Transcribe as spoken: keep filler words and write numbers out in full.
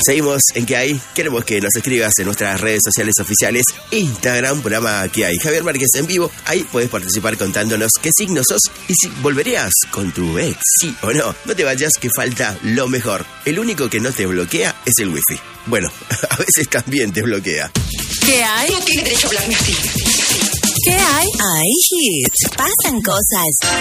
Seguimos en ¿Qué hay? Queremos que nos escribas en nuestras redes sociales oficiales, Instagram, programa ¿Qué hay? Javier Márquez en vivo. Ahí puedes participar contándonos qué signo sos y si volverías con tu ex, sí o no. No te vayas, que falta lo mejor. El único que no te bloquea es el wifi. Bueno, a veces también te bloquea. ¿Qué hay? No tiene derecho a hablarme así. ¿Qué hay? Hay hits. Pasan cosas.